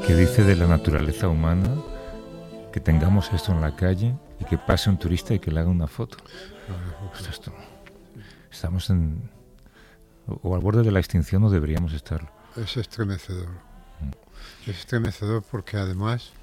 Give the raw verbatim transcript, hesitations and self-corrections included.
¿Qué dice de la naturaleza humana que tengamos esto en la calle y que pase un turista y que le haga una foto? Esto, esto, estamos en... o al borde de la extinción, no deberíamos estarlo. Es estremecedor. Es estremecedor porque además